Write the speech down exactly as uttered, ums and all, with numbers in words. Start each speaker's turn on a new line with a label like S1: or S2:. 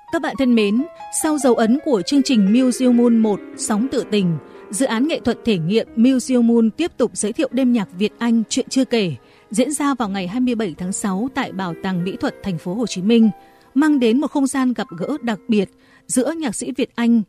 S1: Các bạn thân mến, sau dấu ấn của chương trình Music Moon một Sóng Tự Tình, dự án nghệ thuật thể nghiệm Music Moon tiếp tục giới thiệu đêm nhạc Việt Anh Chuyện Chưa Kể, diễn ra vào ngày hai mươi bảy tháng sáu tại Bảo tàng Mỹ thuật thành phố Hồ Chí Minh, mang đến một không gian gặp gỡ đặc biệt giữa nhạc sĩ Việt Anh